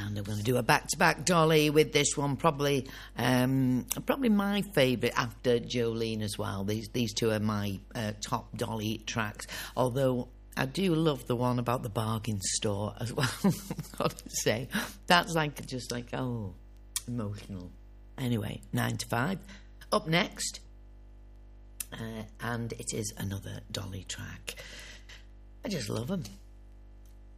And I'm going to do a back-to-back Dolly with this one, probably my favourite after Jolene as well. These two are my top Dolly tracks, although I do love the one about the bargain store as well. I've got to say, that's just like emotional. Anyway, 9 to 5. Up next, and it is another Dolly track. I just love them.